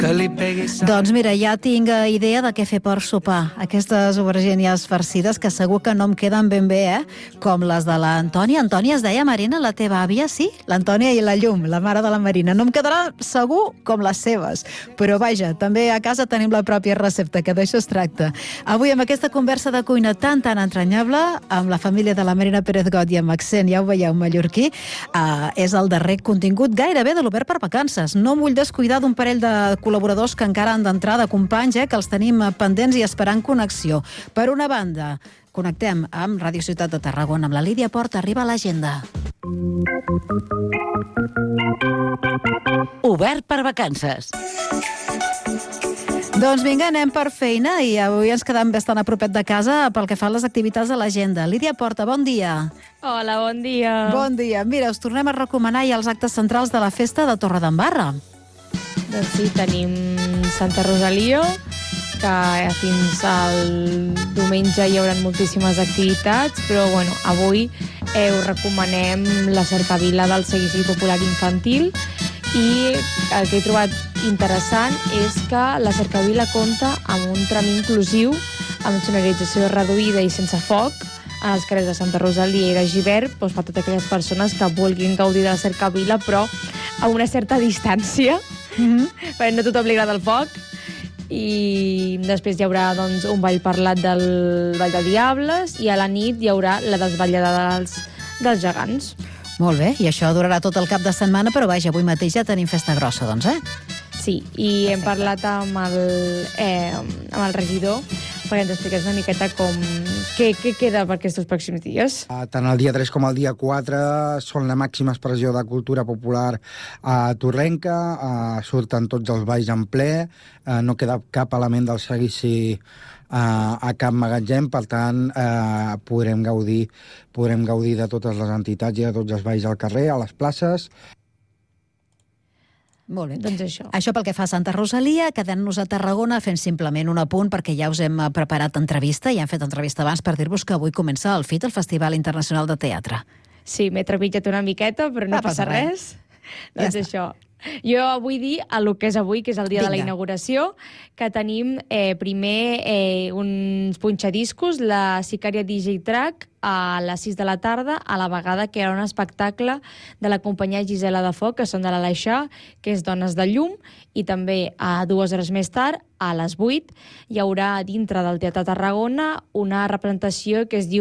Doncs mira, ja tinc idea de què fer per sopar. Aquestes aubergínies farcides que segur que no em queden ben bé, com les de l'Antònia. Antònia es deia Marina, la teva àvia, sí? L'Antònia i la Llum, la mare de la Marina. No em quedarà segur com les seves. Però vaja, també a casa tenim la pròpia recepta, que d'això es tracta. Avui amb aquesta conversa de cuina tan entranyable, amb la família de la Marina Pérez Got i amb accent, ja ho veieu, mallorquí, és el darrer contingut gairebé de l'Obert per Vacances. No em vull descuidar d'un parell de col·laboradors que encara han d'entrar, de companys, que els tenim pendents i esperant connexió. Per una banda, connectem amb Ràdio Ciutat de Tarragona, amb la Lídia Porta. Arriba a l'agenda. Obert per Vacances. Doncs vinga, anem per feina i avui ens quedem bastant a propet de casa pel que fa a les activitats de l'agenda. Lídia Porta, bon dia. Hola, bon dia. Bon dia. Mira, us tornem a recomanar ja els actes centrals de la festa de Torredembarra. Doncs sí, tenim Santa Rosalia, que fins al diumenge hi haurà moltíssimes activitats, però bueno, avui us recomanem la cercavila del Seguici Popular Infantil i el que he trobat interessant és que la cercavila compta amb un tram inclusiu amb sonorització reduïda i sense foc en els carrers de Santa Rosalia i de Givert, doncs per totes aquelles persones que vulguin gaudir de la cercavila, però a una certa distància, perquè no a tothom li agrada el foc. I després hi haurà doncs, un ball parlat del Ball de Diables i a la nit hi haurà la desvetllada dels gegants. Molt bé, i això durarà tot el cap de setmana, però vaja, avui mateix ja tenim festa grossa, doncs, Sí, i hem parlat amb el regidor perquè ens expliqués una miqueta què queda per aquests pròxims dies. Tant el dia 3 com el dia 4 són la màxima expressió de cultura popular torrenca, surten tots els balls en ple, no queda cap element del seguici a cap magatzem, per tant podrem gaudir de totes les entitats i de tots els balls al carrer, a les places. Molt bé. Doncs això. Això pel que fa a Santa Rosalia, quedant-nos a Tarragona fent simplement un apunt, perquè ja us hem preparat entrevista, i hem fet entrevista abans per dir-vos que avui comença el FIT, el Festival Internacional de Teatre. Sí, m'he trepitjat una miqueta, però no passa res. Doncs ja això. Jo vull dir el que és avui, que és el dia de la inauguració, que tenim primer uns punxadiscos, la Sicària DJ Track, a les 6 de la tarda, a la vegada que hi ha un espectacle de la companyia Gisela de Foc, que són de l'Aleixar, que és Dones de Llum, i també a 2 hores més tard, a les 8, hi haurà dintre del Teatre Tarragona una representació que es diu